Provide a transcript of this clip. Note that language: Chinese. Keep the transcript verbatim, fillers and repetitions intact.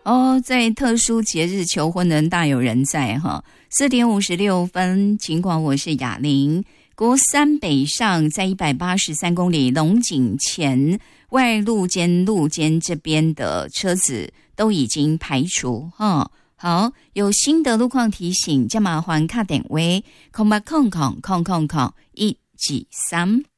哦，在特殊节日求婚的人大有人在哈。四点五十六分，尽管我是雅玲。国三北上，在一百八十三公里龙井前外路肩路肩这边的车子都已经排除哈。好，有新的路况提醒，加麻烦卡点位空八空空空空空一几三。